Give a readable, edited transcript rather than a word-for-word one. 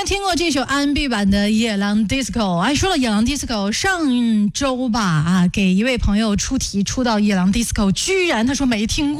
没听过这首 R&B 版的野狼 Disco？ 哎，说了野狼 Disco， 上周吧给一位朋友出题出到野狼 Disco， 居然他说没听过。